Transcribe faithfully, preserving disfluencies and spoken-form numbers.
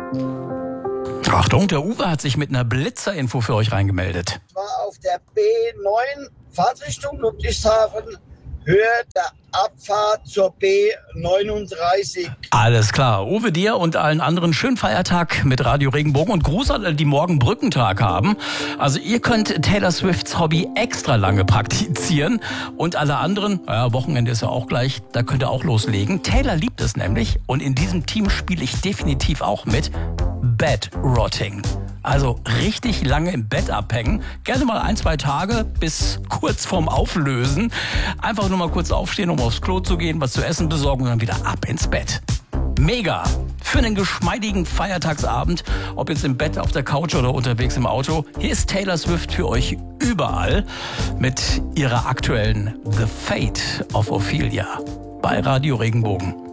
Achtung, der Uwe hat sich mit einer Blitzerinfo für euch reingemeldet. War auf der B neun, Fahrtrichtung Ludwigshafen, Höhe der Abfahrt zur B neununddreißig. Alles klar. Uwe, dir und allen anderen schönen Feiertag mit Radio Regenbogen und Gruß an alle, die morgen Brückentag haben. Also ihr könnt Taylor Swifts Hobby extra lange praktizieren und alle anderen, ja, Wochenende ist ja auch gleich, da könnt ihr auch loslegen. Taylor liebt es nämlich und in diesem Team spiele ich definitiv auch mit. Bed-Rotting. Also richtig lange im Bett abhängen. Gerne mal ein, zwei Tage bis kurz vorm Auflösen. Einfach nur mal kurz aufstehen, um aufs Klo zu gehen, was zu essen besorgen und dann wieder ab ins Bett. Mega! Für einen geschmeidigen Feiertagsabend, ob jetzt im Bett, auf der Couch oder unterwegs im Auto. Hier ist Taylor Swift für euch überall mit ihrer aktuellen The Fate of Ophelia bei Radio Regenbogen.